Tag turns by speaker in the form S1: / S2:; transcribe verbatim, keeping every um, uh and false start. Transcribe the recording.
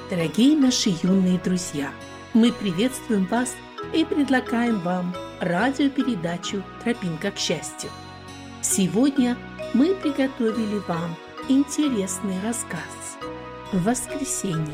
S1: Дорогие наши юные друзья, мы приветствуем вас и предлагаем вам радиопередачу «Тропинка к счастью». Сегодня мы приготовили вам интересный рассказ. В воскресенье